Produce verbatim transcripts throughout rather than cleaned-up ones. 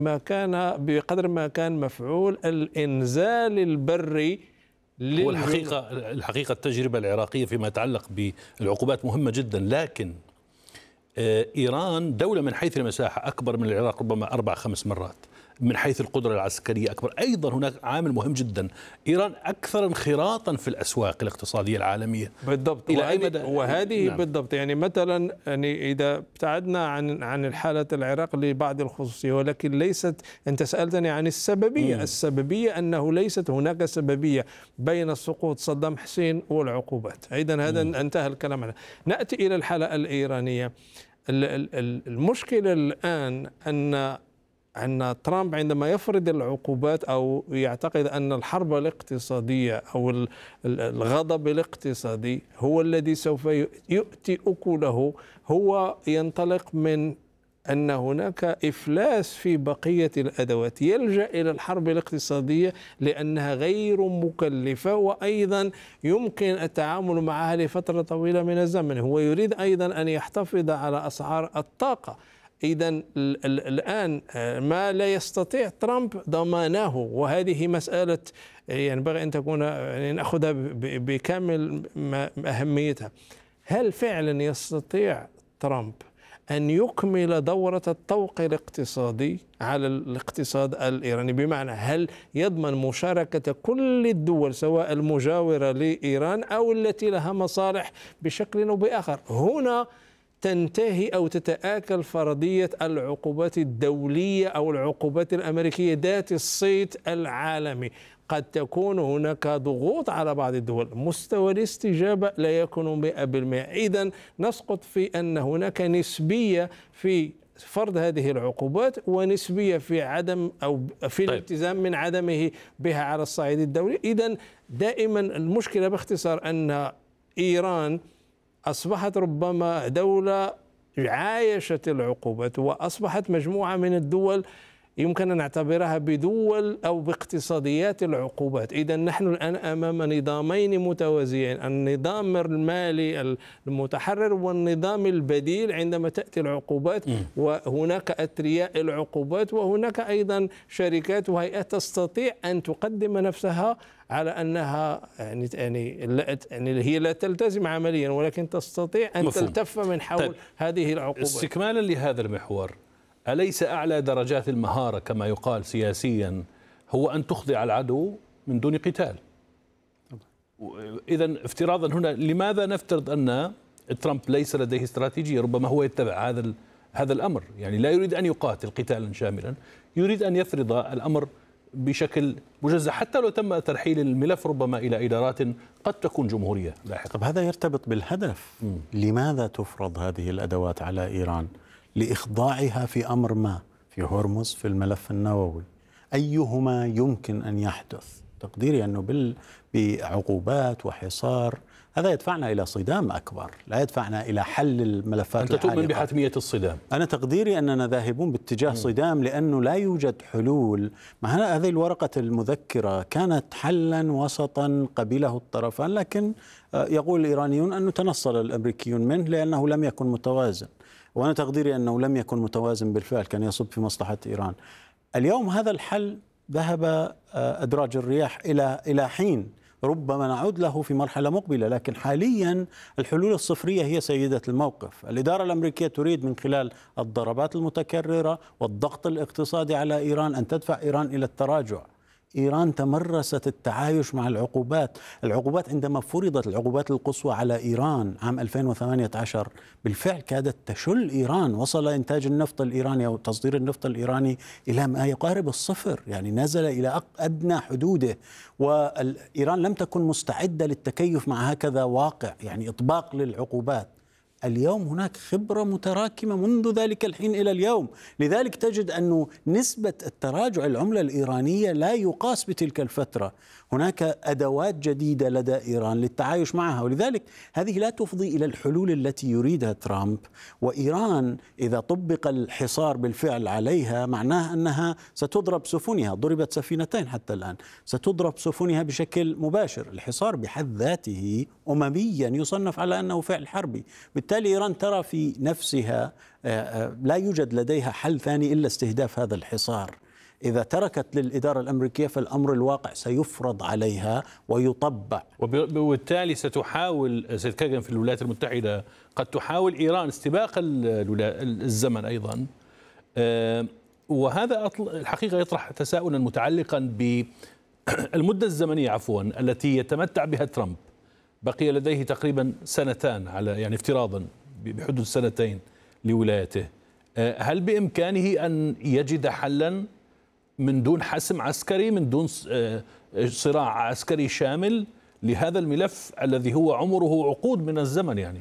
ما كان بقدر ما كان مفعول الإنزال البري. هو الحقيقة الحقيقة التجربة العراقية فيما يتعلق بالعقوبات مهمة جدا، لكن إيران دولة من حيث المساحة أكبر من العراق ربما أربع خمس مرات، من حيث القدرة العسكرية أكبر. أيضا هناك عامل مهم جدا، إيران أكثر انخراطا في الأسواق الاقتصادية العالمية. بالضبط، إلى أي وهذه, مدى؟ وهذه نعم. بالضبط. يعني مثلا يعني إذا ابتعدنا عن عن الحالة العراق لبعض الخصوصية، ولكن ليست، أنت سألتني عن السببية. مم. السببية أنه ليست هناك سببية بين سقوط صدام حسين والعقوبات. إذن هذا مم. انتهى الكلام عنه. نأتي إلى الحالة الإيرانية. المشكلة الآن أن أن ترامب عندما يفرض العقوبات أو يعتقد أن الحرب الاقتصادية أو الغضب الاقتصادي هو الذي سوف يؤتي أكله، هو ينطلق من أن هناك إفلاس في بقية الأدوات، يلجأ إلى الحرب الاقتصادية لأنها غير مكلفة وأيضا يمكن التعامل معها لفترة طويلة من الزمن. هو يريد أيضا أن يحتفظ على أسعار الطاقة. إذن الآن ما لا يستطيع ترامب ضمانه، وهذه مسألة ينبغي أن تكون يعني نأخذها بكامل أهميتها. هل فعلا يستطيع ترامب أن يكمل دورة الطوق الاقتصادي على الاقتصاد الإيراني؟ بمعنى هل يضمن مشاركة كل الدول سواء المجاورة لإيران أو التي لها مصالح بشكل أو بآخر؟ هنا تنتهي أو تتآكل فرضية العقوبات الدولية أو العقوبات الأمريكية ذات الصيت العالمي. قد تكون هناك ضغوط على بعض الدول، مستوى الاستجابة لا يكون مئة بالمئة. إذن نسقط في أن هناك نسبية في فرض هذه العقوبات ونسبية في عدم أو في الالتزام من عدمه بها على الصعيد الدولي. إذن دائما المشكلة باختصار أن إيران أصبحت ربما دولة عايشت العقوبات، وأصبحت مجموعة من الدول يمكن أن نعتبرها بدول أو باقتصاديات العقوبات. إذا نحن الآن أمام نظامين متوازيين، النظام المالي المتحرر والنظام البديل عندما تأتي العقوبات. م. وهناك أثرياء العقوبات وهناك أيضا شركات وهيئات تستطيع أن تقدم نفسها على أنها يعني يعني يعني هي لا تلتزم عمليا ولكن تستطيع أن مفهوم. تلتف من حول طيب. هذه العقوبات. استكمالا لهذا المحور، أليس أعلى درجات المهارة كما يقال سياسيا هو أن تخضع العدو من دون قتال؟ إذن افتراضا هنا، لماذا نفترض أن ترامب ليس لديه استراتيجية؟ ربما هو يتبع هذا هذا الأمر، يعني لا يريد أن يقاتل قتالا شاملا، يريد أن يفرض الأمر بشكل مجزأ حتى لو تم ترحيل الملف ربما إلى إدارات قد تكون جمهورية لاحقا. طب هذا يرتبط بالهدف. م. لماذا تفرض هذه الأدوات على إيران؟ لإخضاعها في أمر ما، في هرمز، في الملف النووي، أيهما يمكن أن يحدث. تقديري أنه بعقوبات وحصار هذا يدفعنا إلى صدام أكبر، لا يدفعنا إلى حل الملفات. أنت تؤمن بحتمية الصدام؟ أنا تقديري أننا ذاهبون باتجاه صدام، لأنه لا يوجد حلول. مع هذه الورقة المذكرة كانت حلا وسطا قبله الطرفان، لكن يقول الإيرانيون أنه تنصل الأمريكيون منه لأنه لم يكن متوازن، وأنا تقديري أنه لم يكن متوازن بالفعل، كان يصب في مصلحة إيران. اليوم هذا الحل ذهب أدراج الرياح إلى إلى حين ربما نعود له في مرحلة مقبلة، لكن حاليا الحلول الصفرية هي سيدة الموقف. الإدارة الأمريكية تريد من خلال الضربات المتكررة والضغط الاقتصادي على إيران أن تدفع إيران إلى التراجع. إيران تمرست التعايش مع العقوبات. العقوبات عندما فرضت العقوبات القصوى على إيران عام ألفين وثمانية عشر بالفعل كادت تشل إيران، وصل إنتاج النفط الإيراني أو تصدير النفط الإيراني إلى ما يقارب الصفر، يعني نزل إلى أدنى حدوده، وإيران لم تكن مستعدة للتكيف مع هكذا واقع، يعني إطباق للعقوبات. اليوم هناك خبرة متراكمة منذ ذلك الحين إلى اليوم، لذلك تجد أن نسبة التراجع العملة الإيرانية لا يقاس بتلك الفترة. هناك أدوات جديدة لدى إيران للتعايش معها، ولذلك هذه لا تفضي إلى الحلول التي يريدها ترامب. وإيران إذا طبق الحصار بالفعل عليها معناه أنها ستضرب سفنها، ضربت سفينتين حتى الآن، ستضرب سفنها بشكل مباشر. الحصار بحد ذاته أمميا يصنف على أنه فعل حربي، بالتالي وبالتالي إيران ترى في نفسها لا يوجد لديها حل ثاني إلا استهداف هذا الحصار. إذا تركت للإدارة الأمريكية فالأمر الواقع سيفرض عليها ويطبع، وبالتالي ستحاول سيد كاغان في الولايات المتحدة قد تحاول إيران استباق الزمن أيضا. وهذا الحقيقة يطرح تساؤلا متعلقا بالمدة الزمنية عفوا التي يتمتع بها ترامب. بقي لديه تقريبا سنتان على يعني افتراضا بحدود سنتين لولايته. هل بإمكانه أن يجد حلا من دون حسم عسكري، من دون صراع عسكري شامل لهذا الملف الذي هو عمره عقود من الزمن يعني؟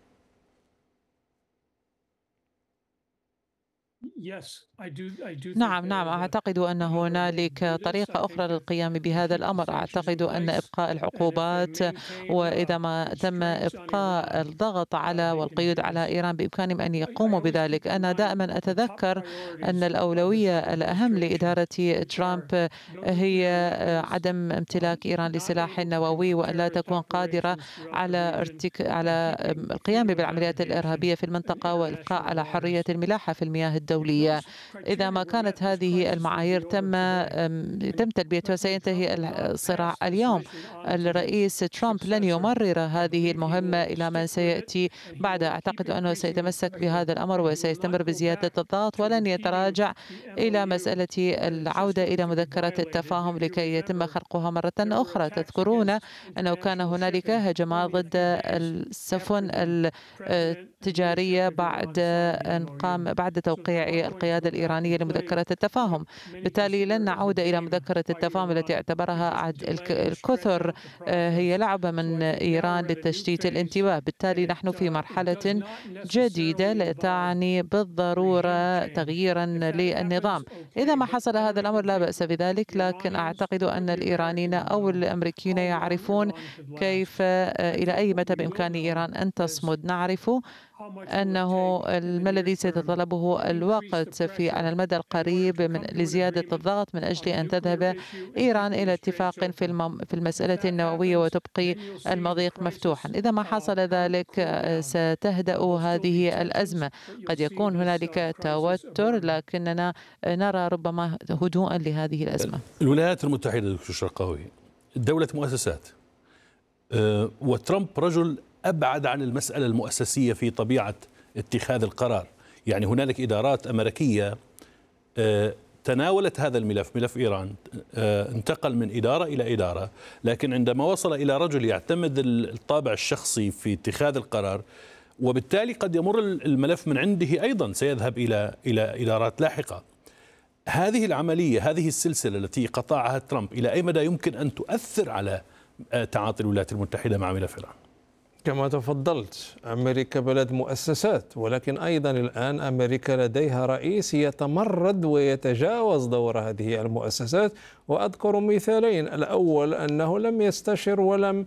نعم نعم أعتقد أن هنالك طريقة أخرى للقيام بهذا الأمر. أعتقد أن إبقاء العقوبات وإذا ما تم إبقاء الضغط على والقيود على إيران بإمكانهم أن يقوموا بذلك. أنا دائما أتذكر أن الأولوية الأهم لإدارة ترامب هي عدم امتلاك إيران لسلاح نووي وأن لا تكون قادرة على ارتك... على القيام بالعمليات الإرهابية في المنطقة والإبقاء على حرية الملاحة في المياه الدولية. إذا ما كانت هذه المعايير تم تم تلبيتها سينتهي الصراع اليوم. الرئيس ترامب لن يمرر هذه المهمة إلى من سيأتي بعد. أعتقد أنه سيتمسك بهذا الأمر وسيستمر بزيادة الضغط ولن يتراجع إلى مسألة العودة إلى مذكرة التفاهم لكي يتم خرقها مرة أخرى. تذكرون أنه كان هنالك هجمات ضد السفن التجارية بعد أن قام بعد توقيع القيادة الإيرانية لمذكرة التفاهم. بالتالي لن نعود إلى مذكرة التفاهم التي اعتبرها الكثر هي لعبة من إيران لتشتيت الانتباه. بالتالي نحن في مرحلة جديدة تعني بالضرورة تغييرا للنظام. إذا ما حصل هذا الأمر لا بأس بذلك، لكن أعتقد أن الإيرانيين أو الأمريكيين يعرفون كيف إلى أي متى بإمكان إيران أن تصمد. نعرف أنه ما الذي سيتطلبه الوقت في على المدى القريب من لزيادة الضغط من أجل أن تذهب إيران إلى اتفاق في المم في المسألة النووية وتبقي المضيق مفتوحا. إذا ما حصل ذلك ستهدأ هذه الأزمة. قد يكون هنالك توتر لكننا نرى ربما هدوءا لهذه الأزمة. الولايات المتحدة دكتور شرقاوي دولة مؤسسات، وترامب رجل أبعد عن المسألة المؤسسية في طبيعة اتخاذ القرار. يعني هنالك إدارات أمريكية تناولت هذا الملف، ملف إيران، انتقل من إدارة إلى إدارة، لكن عندما وصل إلى رجل يعتمد الطابع الشخصي في اتخاذ القرار وبالتالي قد يمر الملف من عنده أيضا سيذهب إلى إلى إدارات لاحقة. هذه العملية، هذه السلسلة التي قطعها ترامب، إلى أي مدى يمكن أن تؤثر على تعاطي الولايات المتحدة مع ملف إيران؟ كما تفضلت، أمريكا بلد مؤسسات، ولكن أيضا الآن أمريكا لديها رئيس يتمرد ويتجاوز دور هذه المؤسسات. وأذكر مثالين: الأول أنه لم يستشر ولم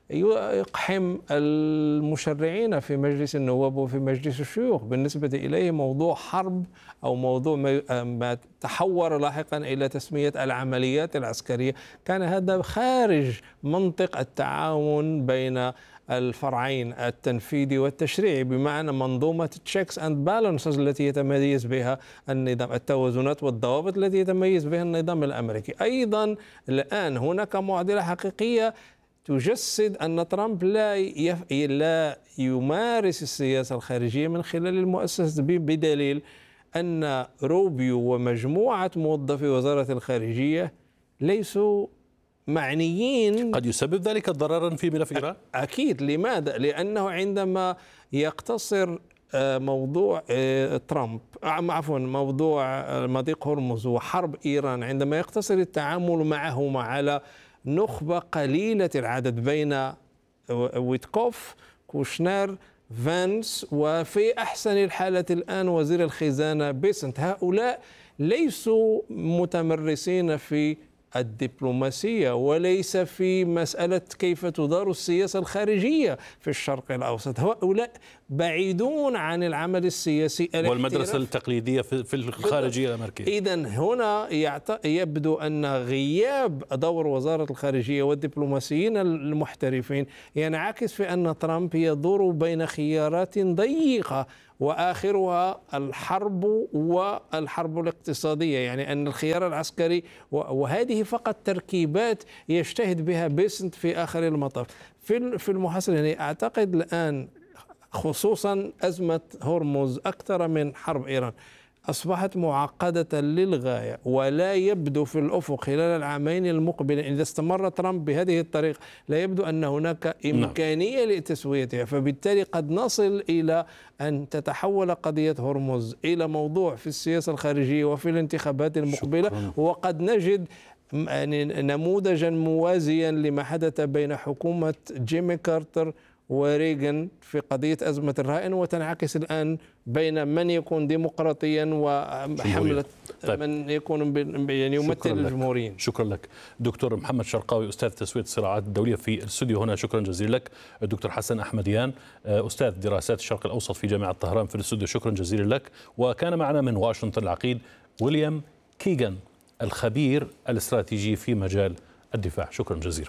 يقحم المشرعين في مجلس النواب وفي مجلس الشيوخ. بالنسبة إليه موضوع حرب أو موضوع ما تحور لاحقا إلى تسمية العمليات العسكرية كان هذا خارج منطق التعاون بين الفرعين التنفيذي والتشريعي، بمعنى منظومة تشيكس اند بالانسز التي يتميز بها النظام، التوازنات والضوابط التي يتميز بها النظام الأمريكي. أيضا الآن هناك معضلة حقيقية تجسد أن ترامب لا يف... لا يمارس السياسة الخارجية من خلال المؤسسة، بدليل أن روبيو ومجموعة موظفي وزارة الخارجية ليسوا معنيين. قد يسبب ذلك ضررا في ملف إيران؟ أكيد. لماذا؟ لأنه عندما يقتصر موضوع ترامب عفوا موضوع مضيق هرمز وحرب إيران، عندما يقتصر التعامل معهما على نخبة قليلة العدد بين ويتكوف، كوشنر، فانس، وفي أحسن الحالة الآن وزير الخزانة بيسنت، هؤلاء ليسوا متمرسين في الدبلوماسية وليس في مسألة كيف تدار السياسة الخارجية في الشرق الأوسط. هؤلاء بعيدون عن العمل السياسي والمدرسة التقليدية في الخارجية الأمريكية. إذن هنا يبدو أن غياب دور وزارة الخارجية والدبلوماسيين المحترفين ينعكس في أن ترامب يدور بين خيارات ضيقة، وآخرها الحرب والحرب الاقتصادية، يعني أن الخيار العسكري، وهذه فقط تركيبات يجتهد بها بيسنت في آخر المطاف. في في المحاصرة يعني أعتقد الآن خصوصا أزمة هرمز أكثر من حرب إيران أصبحت معقدة للغاية، ولا يبدو في الأفق خلال العامين المقبلين إذا استمر ترامب بهذه الطريقة لا يبدو أن هناك إمكانية لتسويتها. فبالتالي قد نصل إلى أن تتحول قضية هرمز إلى موضوع في السياسة الخارجية وفي الانتخابات المقبلة. شكرا. وقد نجد نموذجا موازيا لما حدث بين حكومة جيمي كارتر وريغن في قضية أزمة الرهائن، وتنعكس الآن بين من يكون ديمقراطيا وحملة طيب. من يكون يعني يمثل الجمهوريين. شكرا لك دكتور محمد شرقاوي، أستاذ تسوية الصراعات الدولية في الاستوديو هنا. شكرا جزيلا لك. الدكتور حسن أحمديان، أستاذ دراسات الشرق الأوسط في جامعة طهران في الاستوديو. شكرا جزيلا لك. وكان معنا من واشنطن العقيد ويليام كيغان، الخبير الاستراتيجي في مجال الدفاع. شكرا جزيلا.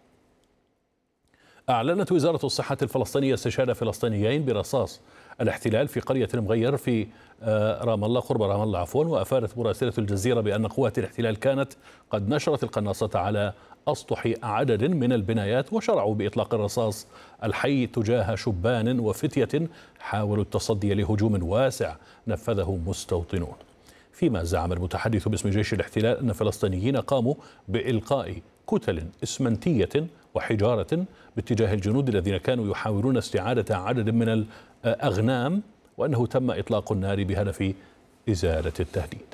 أعلنت وزارة الصحة الفلسطينية استشهاد فلسطينيين برصاص الاحتلال في قرية المغير في رام الله قرب رام الله عفوا. وأفادت مراسلة الجزيرة بأن قوات الاحتلال كانت قد نشرت القناصة على أسطح عدد من البنايات، وشرعوا بإطلاق الرصاص الحي تجاه شبان وفتية حاولوا التصدي لهجوم واسع نفذه مستوطنون. فيما زعم المتحدث باسم جيش الاحتلال أن فلسطينيين قاموا بإلقاء كتل إسمنتية وحجارة باتجاه الجنود الذين كانوا يحاولون استعادة عدد من الأغنام، وأنه تم إطلاق النار بهدف إزالة التهديد.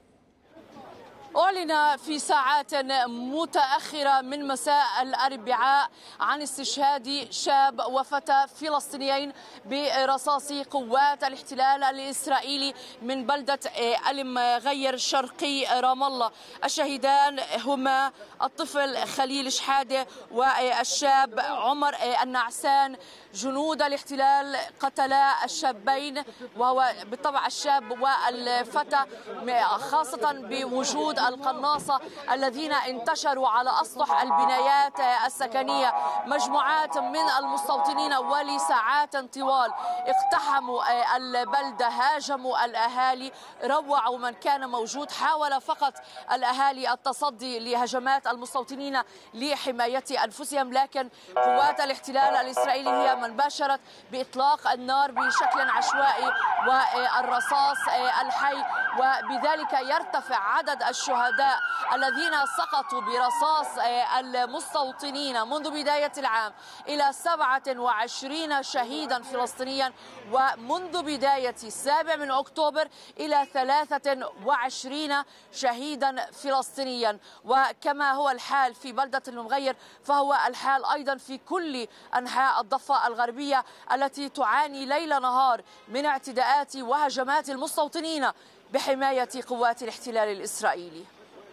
أعلن في ساعات متأخرة من مساء الأربعاء عن استشهاد شاب وفتى فلسطينيين برصاص قوات الاحتلال الإسرائيلي من بلدة المغير شرقي رام الله. الشهيدان هما الطفل خليل شحادة والشاب عمر النعسان. جنود الاحتلال قتلا الشابين، وهو بالطبع الشاب والفتى، خاصة بوجود القناصة الذين انتشروا على أسطح البنايات السكنية. مجموعات من المستوطنين ولساعات طوال اقتحموا البلدة، هاجموا الأهالي، روعوا من كان موجود. حاول فقط الأهالي التصدي لهجمات المستوطنين لحماية أنفسهم، لكن قوات الاحتلال الإسرائيلي هي من باشرت بإطلاق النار بشكل عشوائي والرصاص الحي، وبذلك يرتفع عدد الشهداء الذين سقطوا برصاص المستوطنين منذ بداية العام إلى سبعة وعشرين شهيدا فلسطينيا، ومنذ بداية السابع من أكتوبر إلى ثلاثة وعشرين شهيدا فلسطينيا. وكما هو الحال في بلدة المغير فهو الحال أيضا في كل أنحاء الضفة الغربية التي تعاني ليل نهار من اعتداءات وهجمات المستوطنين بحماية قوات الاحتلال الإسرائيلي.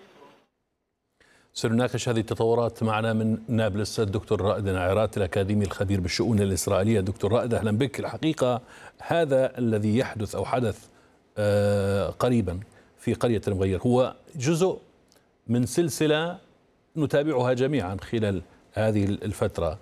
سنناقش هذه التطورات معنا من نابلس الدكتور رائد نعيرات الأكاديمي الخبير بالشؤون الإسرائيلية. دكتور رائد أهلا بك. الحقيقة هذا الذي يحدث أو حدث قريبا في قرية المغير هو جزء من سلسلة نتابعها جميعا خلال هذه الفترة،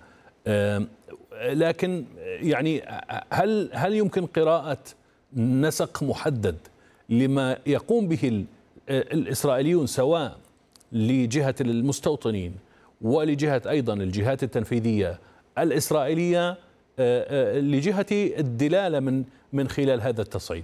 لكن يعني هل هل يمكن قراءة نسق محدد لما يقوم به الإسرائيليون سواء لجهة المستوطنين ولجهة أيضا الجهات التنفيذية الإسرائيلية لجهة الدلالة من من خلال هذا التصعيد؟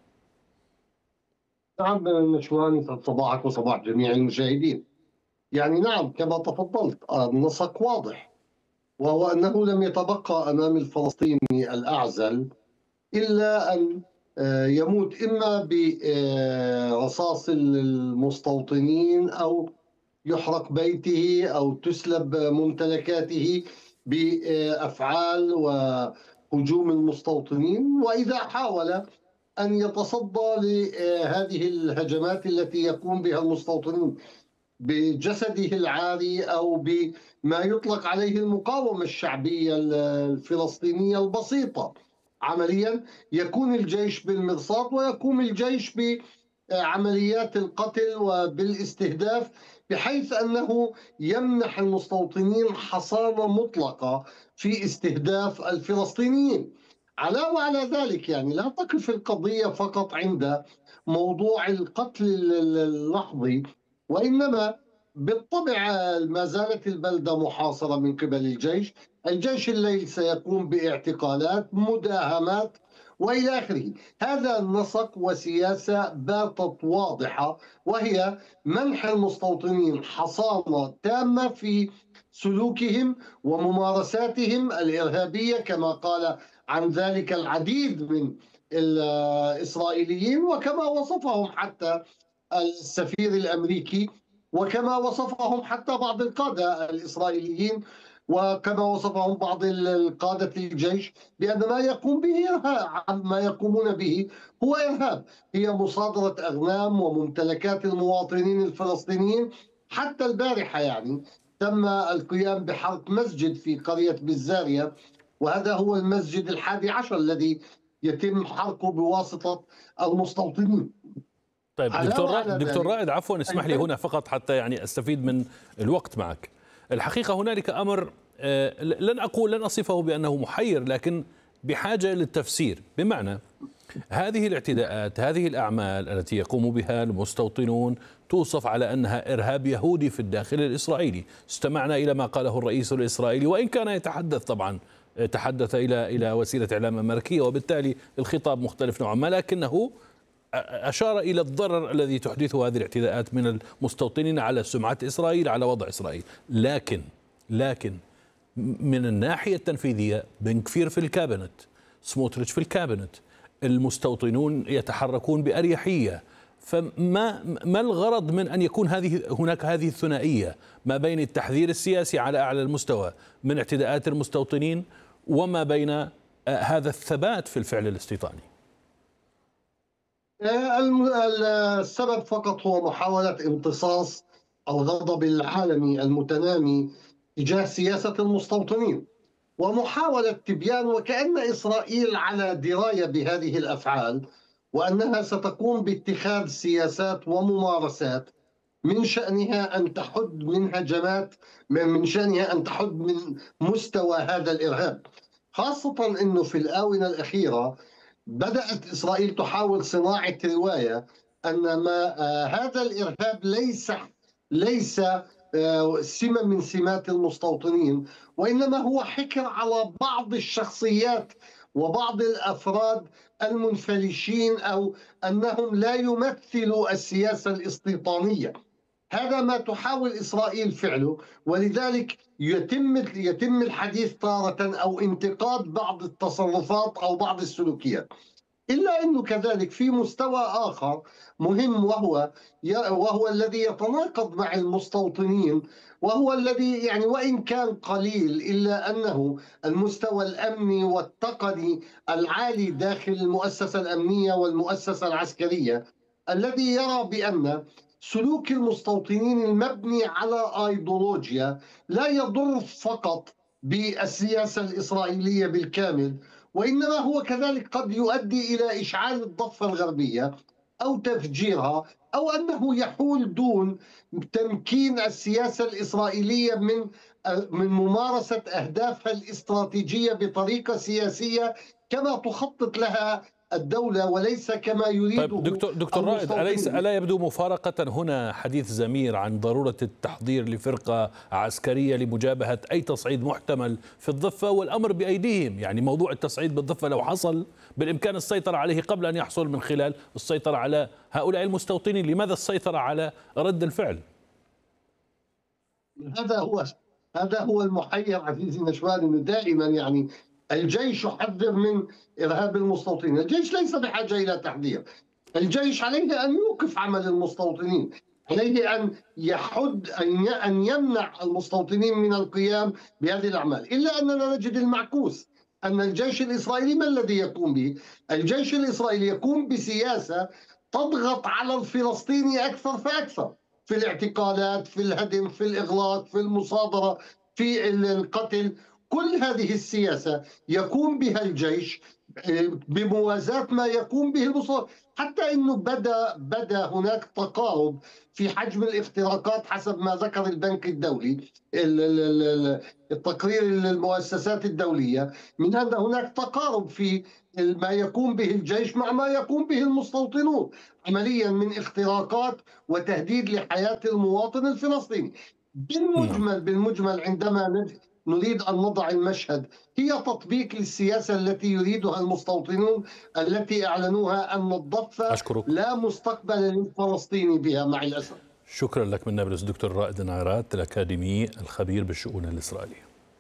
نعم مشوان، صباحك وصباح جميع المشاهدين. يعني نعم كما تفضلت النسق واضح، وهو أنه لم يتبقى أمام الفلسطيني الأعزل إلا أن يموت إما برصاص المستوطنين أو يحرق بيته أو تسلب ممتلكاته بأفعال وهجوم المستوطنين، وإذا حاول أن يتصدى لهذه الهجمات التي يقوم بها المستوطنين بجسده العاري أو بما يطلق عليه المقاومة الشعبية الفلسطينية البسيطة عمليا يكون الجيش بالمرصاد ويقوم الجيش بعمليات القتل وبالاستهداف، بحيث أنه يمنح المستوطنين حصانة مطلقة في استهداف الفلسطينيين. علاوة على ذلك يعني لا تقف القضية فقط عند موضوع القتل اللحظي، وإنما بالطبع ما زالت البلدة محاصرة من قبل الجيش. الجيش الليل سيقوم باعتقالات، مداهمات وإلى آخره. هذا النسق وسياسة باتت واضحة، وهي منح المستوطنين حصانة تامة في سلوكهم وممارساتهم الإرهابية، كما قال عن ذلك العديد من الإسرائيليين، وكما وصفهم حتى السفير الأمريكي، وكما وصفهم حتى بعض القادة الإسرائيليين، وكما وصفهم بعض القادة الجيش، بأن ما يقوم به إرهاب، ما يقومون به هو إرهاب، هي مصادرة أغنام وممتلكات المواطنين الفلسطينيين. حتى البارحة يعني تم القيام بحرق مسجد في قرية بالزارية، وهذا هو المسجد الحادي عشر الذي يتم حرقه بواسطة المستوطنين. طيب دكتور رائد, دكتور رائد عفوا اسمح لي هنا فقط حتى يعني استفيد من الوقت معك. الحقيقة هنالك أمر لن أقول لن أصفه بأنه محير، لكن بحاجة للتفسير. بمعنى هذه الاعتداءات، هذه الأعمال التي يقوم بها المستوطنون توصف على أنها إرهاب يهودي في الداخل الإسرائيلي. استمعنا إلى ما قاله الرئيس الإسرائيلي، وإن كان يتحدث طبعا تحدث إلى إلى وسيلة إعلام أمريكية، وبالتالي الخطاب مختلف نوعا ما، لكنه أشار إلى الضرر الذي تحدثه هذه الاعتداءات من المستوطنين على سمعة إسرائيل، على وضع إسرائيل. لكن لكن من الناحية التنفيذية بن كفير في الكابينت، سموتريتش في الكابينت، المستوطنون يتحركون بأريحية. فما ما الغرض من أن يكون هذه هناك هذه الثنائية ما بين التحذير السياسي على أعلى المستوى من اعتداءات المستوطنين وما بين هذا الثبات في الفعل الاستيطاني؟ السبب فقط هو محاولة امتصاص الغضب العالمي المتنامي تجاه سياسة المستوطنين، ومحاولة تبيان وكأن إسرائيل على دراية بهذه الأفعال، وأنها ستقوم باتخاذ سياسات وممارسات من شأنها أن تحد من هجمات، من شأنها أن تحد من مستوى هذا الإرهاب. خاصة أنه في الآونة الأخيرة بدأت إسرائيل تحاول صناعة رواية أن ما آه هذا الإرهاب ليس ليس آه سمة من سمات المستوطنين، وإنما هو حكر على بعض الشخصيات وبعض الأفراد المنفلشين، أو أنهم لا يمثلوا السياسة الاستيطانية. هذا ما تحاول إسرائيل فعله، ولذلك يتم يتم الحديث تارة أو انتقاد بعض التصرفات أو بعض السلوكيات. إلا أنه كذلك في مستوى آخر مهم، وهو وهو الذي يتناقض مع المستوطنين، وهو الذي يعني وإن كان قليل إلا أنه المستوى الأمني والتقني العالي داخل المؤسسة الأمنية والمؤسسة العسكرية، الذي يرى بأن سلوك المستوطنين المبني على أيديولوجيا لا يضر فقط بالسياسة الإسرائيلية بالكامل، وإنما هو كذلك قد يؤدي إلى إشعال الضفة الغربية أو تفجيرها، أو أنه يحول دون تمكين السياسة الإسرائيلية من من ممارسة أهدافها الاستراتيجية بطريقة سياسية كما تخطط لها الدولة، وليس كما يريده. طيب دكتور دكتور رائد، أليس ألا يبدو مفارقة هنا حديث زمير عن ضرورة التحضير لفرقة عسكرية لمجابهة أي تصعيد محتمل في الضفة، والأمر بأيديهم؟ يعني موضوع التصعيد بالضفة لو حصل بالإمكان السيطرة عليه قبل أن يحصل من خلال السيطرة على هؤلاء المستوطنين. لماذا السيطرة على رد الفعل؟ هذا هو هذا هو المحير عزيزي نشوان، انه دائما يعني الجيش يحذر من إرهاب المستوطنين. الجيش ليس بحاجة إلى تحذير، الجيش عليه أن يوقف عمل المستوطنين، عليه أن يحد أن يمنع المستوطنين من القيام بهذه الأعمال. إلا أننا نجد المعكوس، أن الجيش الإسرائيلي ما الذي يقوم به؟ الجيش الإسرائيلي يقوم بسياسة تضغط على الفلسطيني أكثر فأكثر، في الاعتقالات، في الهدم، في الإغلاق، في المصادرة، في القتل. كل هذه السياسة يقوم بها الجيش بموازاة ما يقوم به المصطلح. حتى انه بدا بدا هناك تقارب في حجم الاختراقات حسب ما ذكر البنك الدولي، التقرير المؤسسات الدوليه، من ان هناك تقارب في ما يقوم به الجيش مع ما يقوم به المستوطنون عمليا من اختراقات وتهديد لحياه المواطن الفلسطيني. بالمجمل بالمجمل عندما نريد أن نضع المشهد، هي تطبيق للسياسة التي يريدها المستوطنون التي أعلنوها أن الضفة أشكرك. لا مستقبل للفلسطيني بها مع الأسف. شكرا لك من نابلس دكتور رائد نعيرات الأكاديمي الخبير بالشؤون الإسرائيلية.